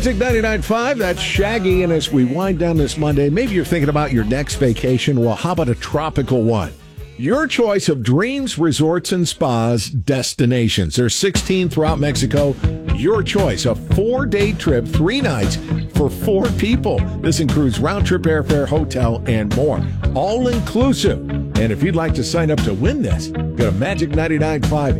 Music 99.5, that's Shaggy. And as we wind down this Monday, maybe you're thinking about your next vacation. Well, how about a tropical one? Your choice of Dreams Resorts and Spas destinations. There's 16 throughout Mexico. Your choice, a 4-day trip, 3 nights for 4 people. This includes round-trip airfare, hotel, and more. All inclusive. And if you'd like to sign up to win this, go to Magic 99.5